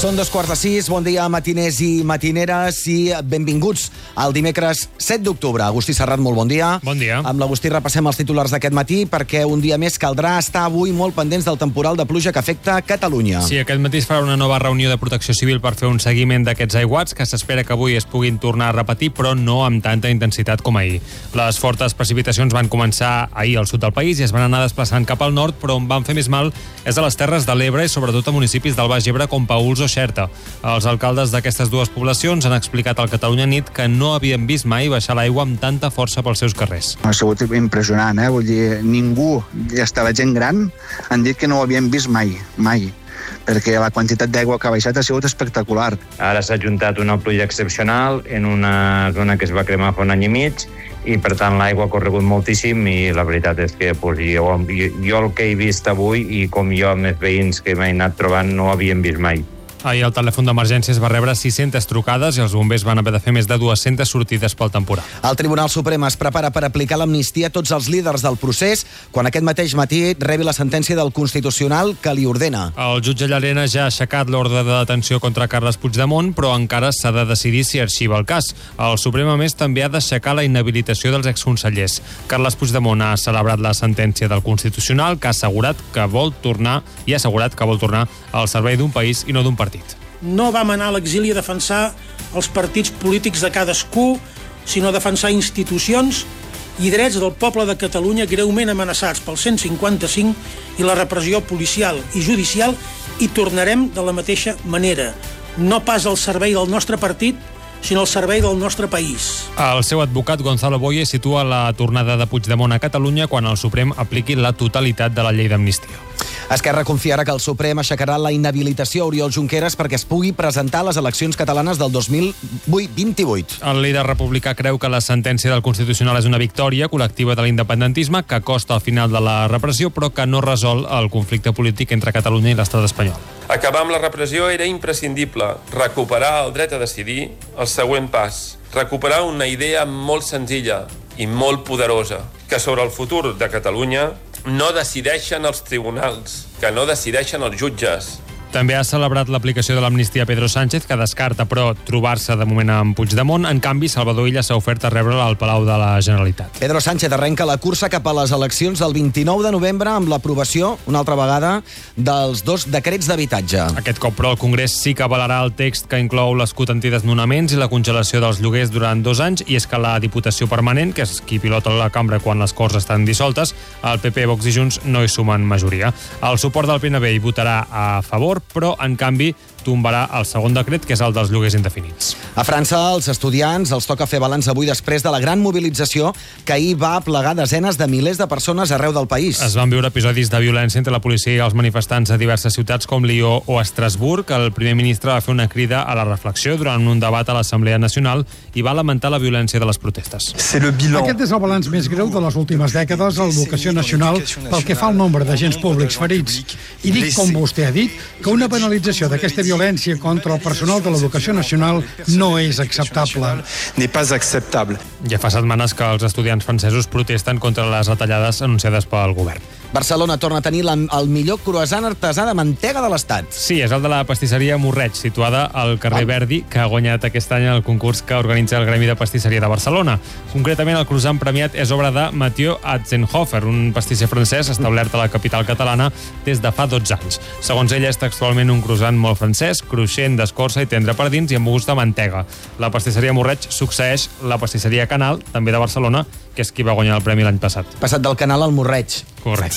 Són 5:15, bon dia matiners i matineres i benvinguts al dimecres 7 d'octubre. Agustí Serrat, molt bon dia. Bon dia. Amb l'Agustí repassem els titulars d'aquest matí perquè un dia més caldrà estar avui molt pendents del temporal de pluja que afecta Catalunya. Sí, aquest matí es farà una nova reunió de Protecció Civil per fer un seguiment d'aquests aiguats que s'espera que avui es puguin tornar a repetir, però no amb tanta intensitat com ahir. Les fortes precipitacions van començar ahir al sud del país i es van anar desplaçant cap al nord, però on van fer més mal és a les Terres de l'Ebre i sobretot a municipis del Baix Ebre com Paüls o Xerta. Els alcaldes d'aquestes dues poblacions han explicat al Catalunya Nit que no havien vist mai baixar l'aigua amb tanta força pels seus carrers. Ha sigut impressionant, Vull dir, ningú, hasta la gent gran, han dit que no ho havien vist mai, perquè la quantitat d'aigua que ha baixat ha sigut espectacular. Ara s'ha juntat una pluja excepcional en una zona que es va cremar fa un any i mig i, per tant, l'aigua ha corregut moltíssim i la veritat és que jo el que he vist avui i com jo amb els veïns que m'he anat trobant no ho havíem vist mai. Ahir el telèfon d'emergències va rebre 600 trucades i els bombers van haver de fer més de 200 sortides pel temporal. El Tribunal Suprem es prepara per aplicar l'amnistia a tots els líders del procés quan aquest mateix matí rebi la sentència del Constitucional que li ordena. El jutge Llarena ja ha aixecat l'ordre de detenció contra Carles Puigdemont, però encara s'ha de decidir si arxiva el cas. El Suprem, a més, també ha d'aixecar la inhabilitació dels exconsellers. Carles Puigdemont ha celebrat la sentència del Constitucional que ha assegurat que vol tornar al servei d'un país i no d'un partit. No vam anar a l'exili a defensar els partits polítics de cadascú, sinó a defensar institucions i drets del poble de Catalunya greument amenaçats pel 155 i la repressió policial i judicial, i tornarem de la mateixa manera. No pas al servei del nostre partit, sinó al servei del nostre país. El seu advocat Gonzalo Boye situa la tornada de Puigdemont a Catalunya quan el Suprem apliqui la totalitat de la llei d'amnistia. Esquerra confiarà que el Suprem aixecarà la inhabilitació a Oriol Junqueras perquè es pugui presentar a les eleccions catalanes del 2028. El líder republicà creu que la sentència del Constitucional és una victòria col·lectiva de l'independentisme que acosta al final de la repressió, però que no resol el conflicte polític entre Catalunya i l'estat espanyol. Acabar amb la repressió era imprescindible. Recuperar el dret a decidir, el següent pas. Recuperar una idea molt senzilla i molt poderosa, que sobre el futur de Catalunya no decideixen els tribunals, que no decideixen els jutges. També ha celebrat l'aplicació de l'amnistia a Pedro Sánchez, que descarta, però, trobar-se de moment amb Puigdemont. En canvi, Salvador Illa s'ha ofert a rebre'l al Palau de la Generalitat. Pedro Sánchez arrenca la cursa cap a les eleccions del 29 de novembre amb l'aprovació, una altra vegada, dels 2 decrets d'habitatge. Aquest cop, però, el Congrés sí que avalarà el text que inclou l'escut antidesnonaments i la congelació dels lloguers durant 2 anys, i és que la Diputació Permanent, que és qui pilota la cambra quan les Corts estan dissoltes, el PP, Vox i Junts no hi sumen majoria. El suport del PNB hi votarà a favor, però, en canvi, tombarà el segon decret, que és el dels lloguers indefinits. A França, els estudiants els toca fer balanç avui després de la gran mobilització que ahir va aplegar desenes de milers de persones arreu del país. Es van viure episodis de violència entre la policia i els manifestants a diverses ciutats com Lió o Estrasburg. El primer ministre va fer una crida a la reflexió durant un debat a l'Assemblea Nacional i va lamentar la violència de les protestes. Aquest és el balanç més greu de les últimes dècades a l'educació nacional pel que fa al nombre d'agents públics ferits. I dic, com vostè ha dit, que una penalització d'aquesta violència contra el personal de l'educació nacional no és acceptable. Ja fa setmanes que els estudiants francesos protesten contra les retallades anunciades pel govern. Barcelona torna a tenir el millor croissant artesà de mantega de l'Estat. Sí, és el de la pastisseria Morreig, situada al carrer Verdi, que ha guanyat aquest any el concurs que organitza el Gremi de Pastisseria de Barcelona. Concretament, el croissant premiat és obra de Mathieu Atzenhofer, un pastisser francès establert a la capital catalana des de fa 12 anys. Segons ell, és textualment un croissant molt francès, cruixent, d'escorça i tendre per dins i amb gust de mantega. La pastisseria Morreig succeeix la pastisseria Canal, també de Barcelona, que és qui va guanyar el premi l'any passat. Passat del Canal al Morreig. Correcte.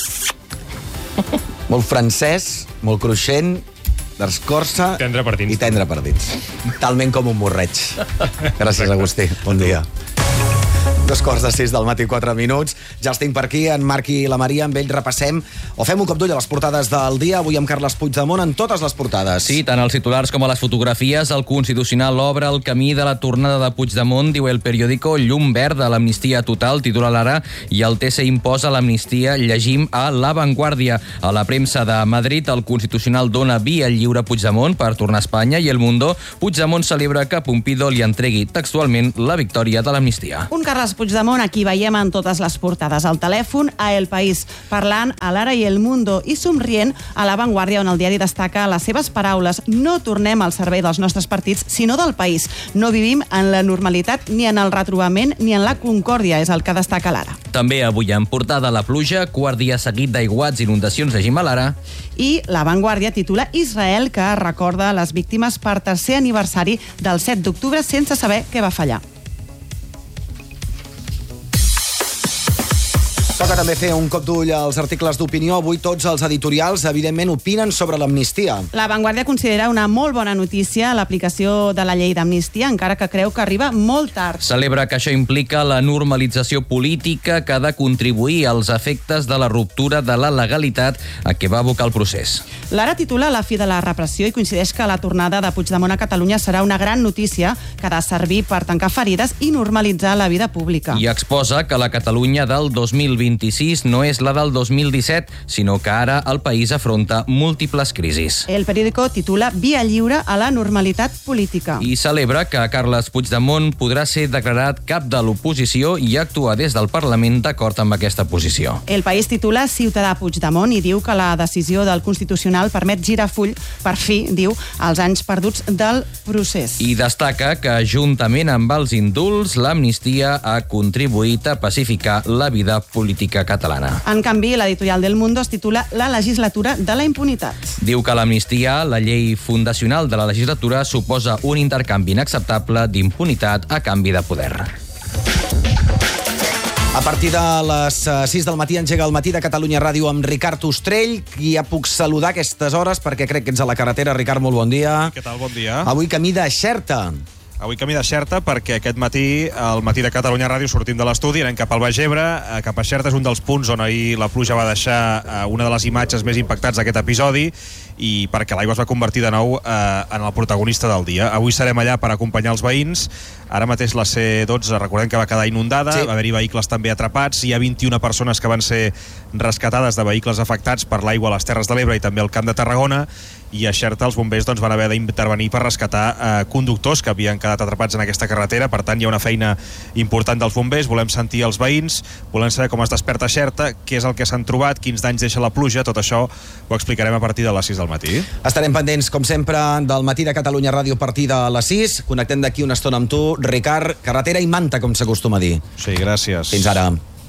Molt francès, molt cruixent, d'escorça tendre per dins. I tendre per dins. Talment com un morreig. Gràcies, Agustí. Bon dia. 2:06 del matí, 4 minuts. Ja els tinc per aquí, en Marc i la Maria. Amb ells repassem o fem un cop d'ull a les portades del dia. Avui amb Carles Puigdemont en totes les portades. Sí, tant als titulars com a les fotografies, el Constitucional obre el camí de la tornada de Puigdemont, diu El Periódico. Llum verda a l'amnistia total, titula l'Ara, i el TC imposa l'amnistia, llegim a La Vanguardia. A la premsa de Madrid, el Constitucional dona via lliure a Puigdemont per tornar a Espanya, i El Mundo, Puigdemont celebra que Pompidou li entregui textualment la victòria de l'amnistia. Un Carles Carles Puigdemont, aquí veiem en totes les portades, al telèfon, a El País, parlant a l'Ara i El Mundo i somrient a La Vanguardia, on el diari destaca les seves paraules: no tornem al servei dels nostres partits, sinó del país. No vivim en la normalitat, ni en el retrobament, ni en la concòrdia, és el que destaca l'Ara. També avui en portada la pluja, quart dia seguit d'aiguats i inundacions a Gimalara. I La Vanguardia titula Israel, que recorda les víctimes per tercer aniversari del 7 d'octubre sense saber què va fallar. Toca també fer un cop d'ull als articles d'opinió. Avui tots els editorials, evidentment, opinen sobre l'amnistia. La Vanguardia considera una molt bona notícia l'aplicació de la llei d'amnistia, encara que creu que arriba molt tard. Celebra que això implica la normalització política que ha de contribuir als efectes de la ruptura de la legalitat a què va abocar el procés. L'Ara titula La fi de la repressió i coincideix que la tornada de Puigdemont a Catalunya serà una gran notícia que ha de servir per tancar ferides i normalitzar la vida pública. I exposa que la Catalunya del 2026 no és la del 2017, sinó que ara el país afronta múltiples crisis. El periòdico titula Via lliure a la normalitat política. I celebra que Carles Puigdemont podrà ser declarat cap de l'oposició i actuar des del Parlament d'acord amb aquesta posició. El País titula Ciutadà Puigdemont i diu que la decisió del Constitucional permet girar full, per fi, diu, als anys perduts del procés. I destaca que, juntament amb els indults, l'amnistia ha contribuït a pacificar la vida política catalana. En canvi, l'editorial del Mundo es titula La legislatura de la impunitat. Diu que l'amnistia, la llei fundacional de la legislatura, suposa un intercanvi inacceptable d'impunitat a canvi de poder. A partir de les 6 del matí engega el Matí de Catalunya Ràdio amb Ricard Ostrell, i ja puc saludar a aquestes hores perquè crec que ets a la carretera. Ricard, molt bon dia. Què tal? Bon dia. Avui camí de Xerta. Avui camí de Xerta perquè aquest matí, al Matí de Catalunya Ràdio, sortim de l'estudi, anem cap al Baix Ebre, cap a Xerta. És un dels punts on ahir la pluja va deixar una de les imatges més impactants d'aquest episodi, i perquè l'aigua es va convertir de nou en el protagonista del dia. Avui serem allà per acompanyar els veïns. Ara mateix la C12, recordem que va quedar inundada, sí. Va haver-hi vehicles també atrapats, hi ha 21 persones que van ser rescatades de vehicles afectats per l'aigua a les Terres de l'Ebre i també al Camp de Tarragona, i a Xerta els bombers van haver d'intervenir per rescatar conductors que havien quedat atrapats en aquesta carretera. Per tant, hi ha una feina important dels bombers. Volem sentir els veïns, volem saber com es desperta Xerta, què és el que s'han trobat, quins danys deixa la pluja. Tot això ho explicarem a partir de les 6 del matí. Estarem pendents, com sempre, del Matí de Catalunya Ràdio a partir de les 6. Connectem d'aquí una estona amb tu, Ricard. Carretera i manta, com s'acostuma a dir. Sí, gràcies. Fins ara.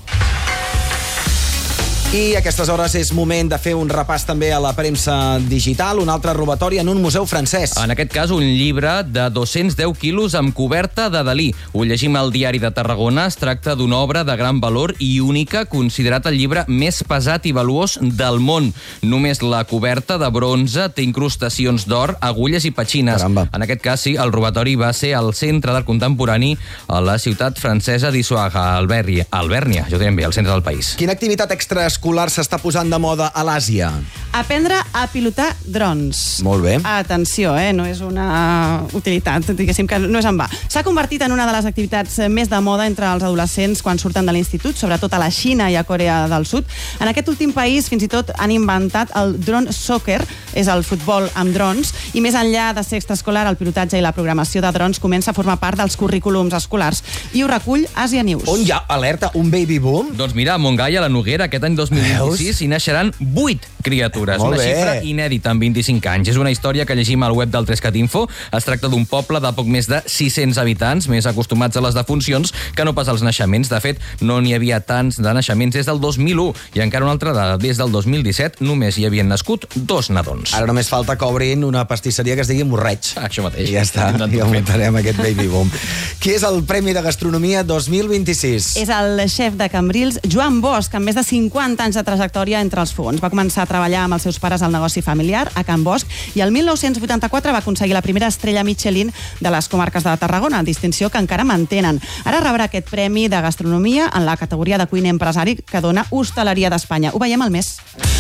I a aquestes hores és moment de fer un repàs també a la premsa digital, un altre robatori en un museu francès. En aquest cas, un llibre de 210 quilos amb coberta de Dalí. Ho llegim al Diari de Tarragona. Es tracta d'una obra de gran valor i única, considerat el llibre més pesat i valuós del món. Només la coberta de bronze té incrustacions d'or, agulles i petxines. Caramba. En aquest cas, sí, el robatori va ser al Centre d'Art Contemporani a la ciutat francesa d'Issoaga, a Albèrnia, jo diria bé, al centre del país. Quina activitat extraescolar s'està posant de moda a l'Àsia? Aprendre a pilotar drons. Molt bé. Atenció, no és una utilitat, diguéssim que no és en va. S'ha convertit en una de les activitats més de moda entre els adolescents quan surten de l'institut, sobretot a la Xina i a Corea del Sud. En aquest últim país, fins i tot, han inventat el drone soccer, és el futbol amb drons, i més enllà de ser extraescolar, el pilotatge i la programació de drons comença a formar part dels currículums escolars. I ho recull Asia News. On hi ha, alerta, un baby boom? Doncs mira, a Montgai, a la Noguera, aquest any 2026 hi naixeran 8 criatures. Molt una bé. xifra inèdita en 25 anys. És una història que llegim al web del 3CatInfo. Es tracta d'un poble de poc més de 600 habitants, més acostumats a les defuncions que no pas als naixements. De fet, no n'hi havia tants de naixements des del 2001 i encara una altra dada. Des del 2017 només hi havien nascut 2 nadons. Ara només falta que obrin una pastisseria que es digui Morreig. Això mateix. I ja està, i augmentarem aquest baby boom. Qui és el Premi de Gastronomia 2026? És el xef de Cambrils, Joan Bosch, amb més de 50 anys de trajectòria entre els fogons. Va començar a treballar amb els seus pares al negoci familiar, a Can Bosch, i el 1984 va aconseguir la primera estrella Michelin de les comarques de Tarragona, distinció que encara mantenen. Ara rebrà aquest Premi de Gastronomia en la categoria de cuiner empresari que dona Hostaleria d'Espanya. Ho veiem al mes.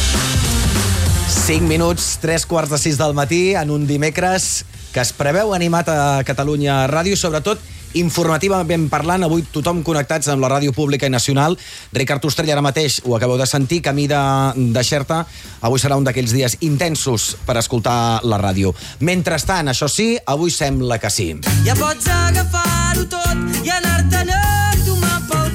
5 minuts, 3:45 del matí, en un dimecres que es preveu animat a Catalunya Ràdio, i sobretot informativament parlant, avui tothom connectats amb la ràdio pública i nacional. Ricard Ostrell, ara mateix ho acabeu de sentir, camí de Xerta. Avui serà un d'aquells dies intensos per escoltar la ràdio. Mentrestant, això sí, avui sembla que sí. Ja pots agafar-ho tot i anar-te allà a tomar pel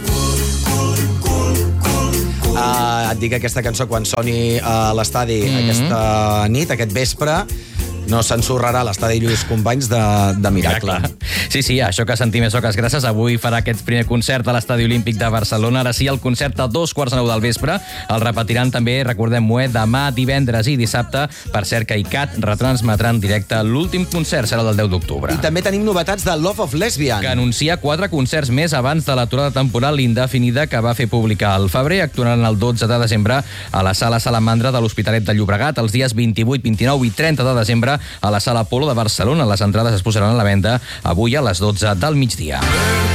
et dic aquesta cançó quan soni a l'estadi aquesta nit, aquest vespre, no s'ensorrarà l'estadi Lluís Companys de Miracle. Sí, això que sentim és Oques Grasses. Avui farà aquest primer concert a l'Estadi Olímpic de Barcelona. Ara sí, el concert a 2:45 del vespre. El repetiran també, recordem-ho, demà, divendres i dissabte. Per cert, que ICAT retransmetrà en directe l'últim concert, serà el del 10 d'octubre. I també tenim novetats de Love of Lesbian, que anuncia 4 concerts més abans de l'aturada temporal indefinida que va fer pública al febrer. Actuaran el 12 de desembre a la Sala Salamandra de l'Hospitalet de Llobregat, els dies 28, 29 i 30 de desembre a la Sala Apolo de Barcelona. Les entrades es posaran a la venda avui a les 12 del migdia.